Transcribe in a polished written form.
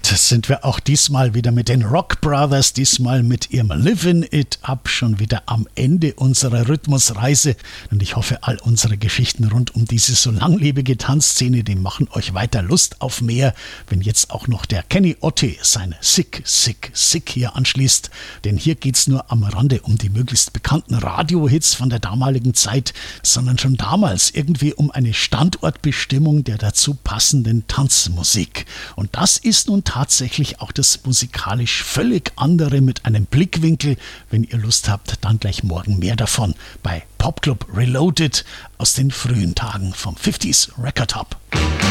sind wir auch diesmal wieder mit den Rock Brothers, diesmal mit ihrem Livin' It Up, schon wieder am Ende unserer Rhythmusreise. Und ich hoffe, all unsere Geschichten rund um diese so langlebige Tanzszene, die machen euch weiter Lust auf mehr, wenn jetzt auch noch der Kenny Otte sein Sick, Sick, Sick hier anschließt. Denn hier geht's nur am Rande um die möglichst bekannten Radiohits von der damaligen Zeit, sondern schon damals irgendwie um eine Standortbestimmung der dazu passenden Tanzmusik. Und das ist nun tatsächlich auch das musikalisch völlig andere mit einem Blickwinkel. Wenn ihr Lust habt, dann gleich morgen mehr davon bei Popclub Reloaded aus den frühen Tagen vom 50s Record Hub.